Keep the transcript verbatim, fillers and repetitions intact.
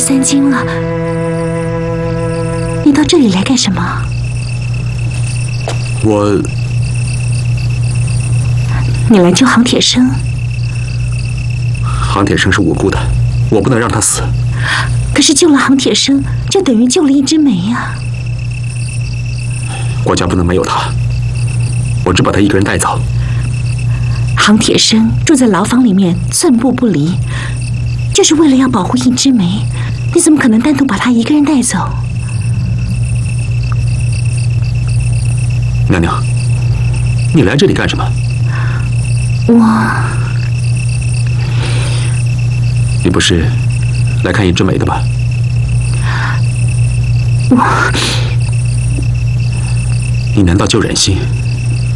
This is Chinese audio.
三更了，你到这里来干什么？ 我…… 你来救杭铁生。 杭铁生是无辜的，我不能让他死。 可是救了杭铁生，就等于救了一枝梅呀。 国家不能没有他，我只把他一个人带走。 杭铁生住在牢房里面，寸步不离，就是为了要保护一枝梅。你怎么可能单独把他一个人带走？ 娘娘，你来这里干什么？ 我…… 你不是来看一枝梅的吧？ 我…… 你难道就忍心